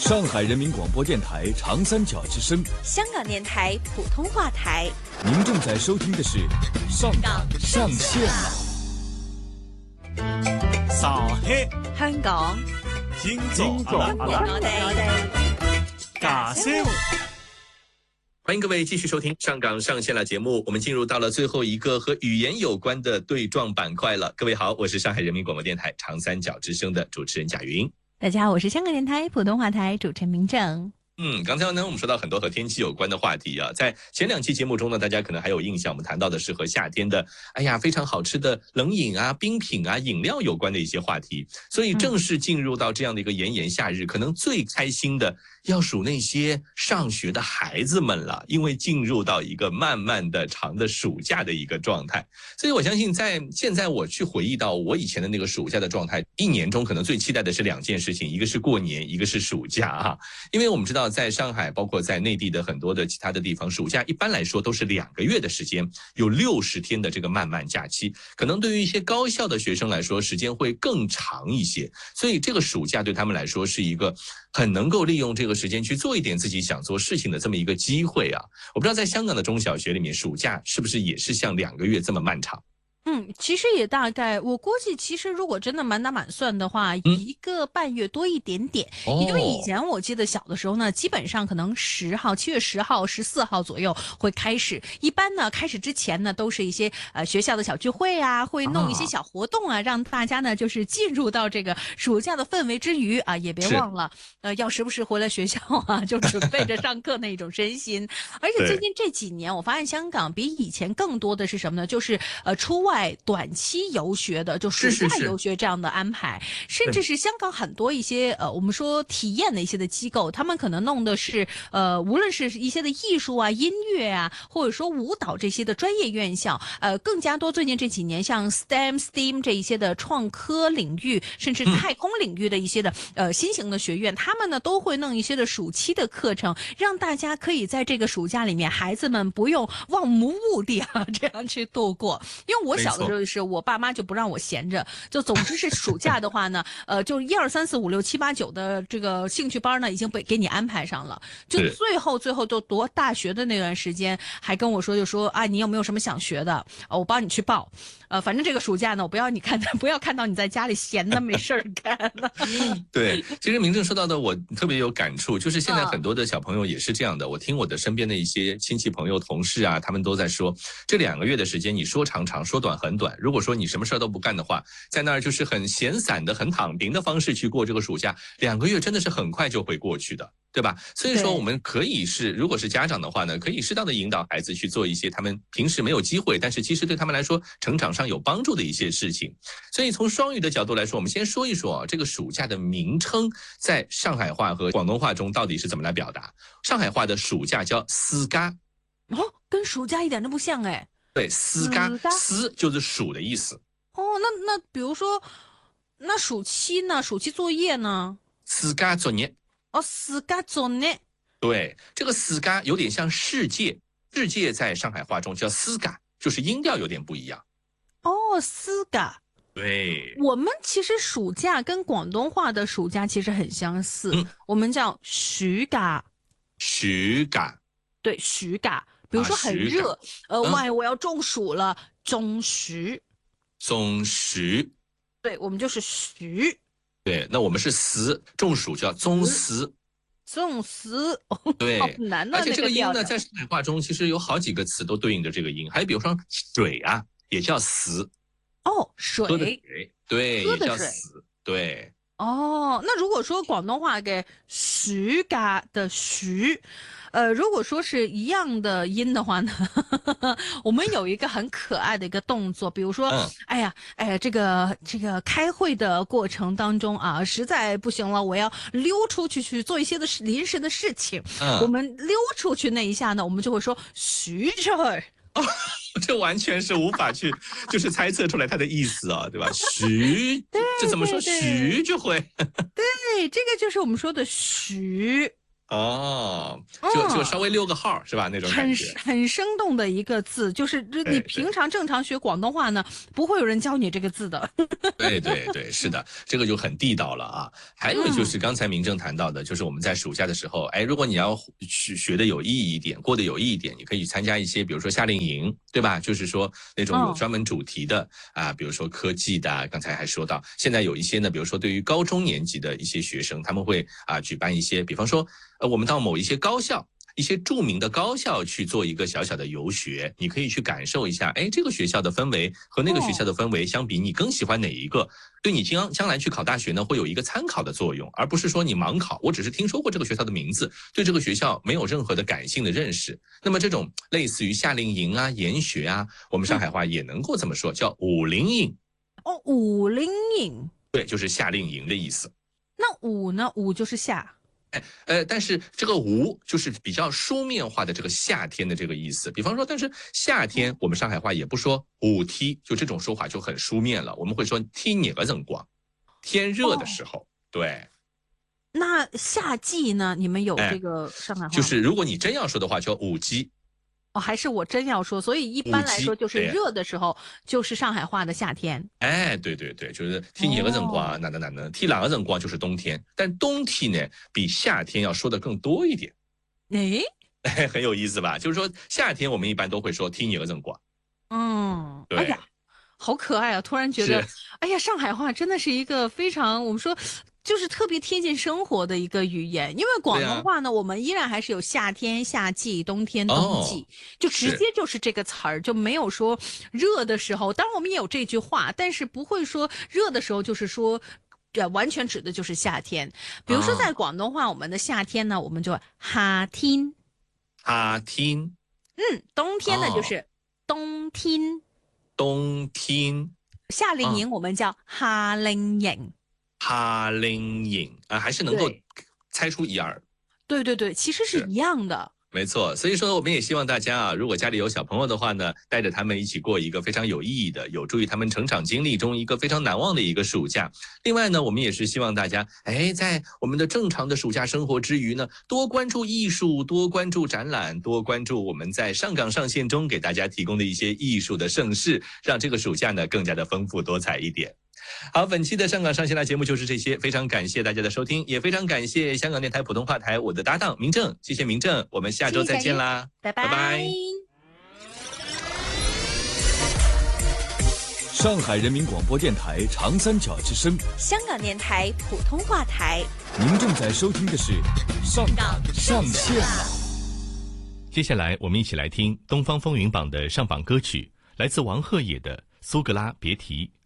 上海人民广播电台长三角之声， 香港电台普通话台。 您正在收听的是上港上线了。 上海香港今朝阿拉假三胡。 欢迎各位继续收听上港上线了节目，我们进入到了最后一个和语言有关的对撞板块了。各位好，我是上海人民广播电台长三角之声的主持人贾云。 大家好，我是香港电台普通话台主持人明正。 刚才呢我们说到很多和天气有关的话题啊，在前两期节目中呢，大家可能还有印象，我们谈到的是和夏天的非常好吃的冷饮啊、冰品啊、饮料有关的一些话题。所以正式进入到这样的一个炎炎夏日，可能最开心的要数那些上学的孩子们了，因为进入到一个漫漫的长的暑假的一个状态。所以我相信在现在我去回忆到我以前的那个暑假的状态，一年中可能最期待的是两件事情，一个是过年，一个是暑假啊。因为我们知道在上海包括在内地的很多的其他的地方，暑假一般来说都是2个月的时间，有60天的这个漫漫假期，可能对于一些高校的学生来说时间会更长一些，所以这个暑假对他们来说是一个很能够利用这个时间去做一点自己想做事情的这么一个机会啊。我不知道在香港的中小学里面，暑假是不是也是像2个月这么漫长？ 其实也大概，我估计其实如果真的满打满算的话，1个半月多一点点。因为以前我记得小的时候呢，基本上可能10号、7月10号、14号左右会开始。一般呢，开始之前呢，都是一些学校的小聚会啊，会弄一些小活动啊，让大家呢就是进入到这个暑假的氛围之余啊，也别忘了要时不时回来学校啊，就准备着上课那种身心。而且最近这几年，我发现香港比以前更多的是什么呢？就是出外短期游学的，就暑假游学这样的安排，甚至是香港很多一些我们说体验的一些的机构，他们可能弄的是无论是一些的艺术啊、音乐啊，或者说舞蹈这些的专业院校，更加多最近这几年像 STEM 这一些的创科领域，甚至太空领域的一些的新型的学院，他们呢都会弄一些的暑期的课程，让大家可以在这个暑假里面，孩子们不用忘无目的啊这样去度过。因为我小的时候就是我爸妈就不让我闲着，就总之是暑假的话呢，就1、2、3、4、5、6、7、8、9的这个兴趣班呢已经给你安排上了，就最后就读大学的那段时间，还跟我说你有没有什么想学的，我帮你去报。反正这个暑假呢，我不要看到你在家里闲的没事儿干了。 对，其实明正说到的我特别有感触，就是现在很多的小朋友也是这样的。我听我的身边的一些亲戚朋友同事啊，他们都在说，这2个月的时间你说长长说短很短，如果说你什么事都不干的话，在那儿就是很闲散的很躺平的方式去过这个暑假，2个月真的是很快就会过去的，对吧？所以说我们可以如果是家长的话呢，可以适当的引导孩子去做一些他们平时没有机会，但是其实对他们来说成长上有帮助的一些事情。所以从双语的角度来说，我们先说一说这个暑假的名称在上海话和广东话中到底是怎么来表达。上海话的暑假叫暑假， 跟暑假一点都不像哎。 对，暑假，暑就是暑的意思。 那比如说，那暑期呢？暑期作业呢？ 暑假作业。 暑假作业。 对，这个暑假有点像世界，世界在上海话中叫暑假，就是音调有点不一样。 暑假。 对， 我们其实暑假跟广东话的暑假其实很相似，我们叫暑假。 暑假。 对，暑假。比如说很热，我要中暑了，中暑。对，我们就是暑。 对，那我们是死，中暑叫中死。对， 好难啊！ 而且这个音呢，在上海话中其实有好几个词都对应着这个音，还有比如说水啊，也叫死。 水。 对，也叫死。对。 那如果说广东话给暑假的暑，如果说是一样的音的话呢，我们有一个很可爱的一个动作，比如说，这个开会的过程当中啊，实在不行了，我要溜出去做一些的临时的事情，我们溜出去那一下呢，我们就会说徐这儿。 这完全是无法去就是猜测出来它的意思啊，对吧？徐，这怎么说徐就会？ 对，这个就是我们说的徐。 哦，就稍微溜个号是吧？那种感觉很生动的一个字，就是你平常正常学广东话呢，不会有人教你这个字的。 对对对，是的，这个就很地道了啊。还有就是刚才明正谈到的，就是我们在暑假的时候，如果你要学的有意义一点，过得有意义一点，你可以参加一些，比如说夏令营，对吧？就是说那种有专门主题的啊，比如说科技的，刚才还说到，现在有一些呢，比如说对于高中年级的一些学生，他们会举办一些，比方说我们到某一些高校。一些著名的高校去做一个小小的游学，你可以去感受一下，这个学校的氛围和那个学校的氛围相比，你更喜欢哪一个？对你将来去考大学呢，会有一个参考的作用，而不是说你盲考，我只是听说过这个学校的名字，对这个学校没有任何的感性的认识。那么这种类似于夏令营啊、研学啊，我们上海话也能够这么说，叫武林营。 哦，武林营， 对，就是夏令营的意思。 那武呢？武就是夏。 但是这个武就是比较书面化的这个夏天的这个意思。比方说，但是夏天我们上海话也不说武踢，就这种说法就很书面了。我们会说踢热的辰光，天热的时候。对。 那夏季呢？你们有这个上海话？ 就是如果你真要说的话，叫武季。 哦，还是我真要说，所以一般来说就是热的时候，就是上海话的夏天。 对对对，就是天热的辰光，哪能天冷的辰光就是冬天，但冬天呢比夏天要说的更多一点。很有意思吧？就是说夏天我们一般都会说天热的辰光。对。 哎呀，好可爱啊！突然觉得，哎呀，上海话真的是一个非常我们说。就是特别贴近生活的一个语言，因为广东话呢，我们依然还是有夏天、夏季、冬天、冬季，就直接就是这个词儿，就没有说热的时候。当然我们也有这句话，但是不会说热的时候就是说，完全指的就是夏天。比如说在广东话，我们的夏天呢，我们就夏天， 夏天， 冬天呢就是冬天， 冬天， 夏令营我们叫夏令营。 夏令营还是能够猜出一二。 对对对，其实是一样的。 没错，所以说我们也希望大家如果家里有小朋友的话呢，带着他们一起过一个非常有意义的、有助于他们成长经历中一个非常难忘的一个暑假。另外呢，我们也是希望大家，在我们的正常的暑假生活之余呢，多关注艺术，多关注展览，多关注我们在上岗上线中给大家提供的一些艺术的盛事，让这个暑假呢更加的丰富多彩一点。好，本期的上岗上线啦节目就是这些，非常感谢大家的收听，也非常感谢香港电台普通话台我的搭档明正，谢谢明正，我们下周再见啦， 拜拜。 拜拜。 上海人民广播电台长三角之声， 香港电台普通话台， 您正在收听的是上岗上线了。 接下来我们一起来听东方风云榜的上榜歌曲，来自王鹤野的《苏格拉别提》。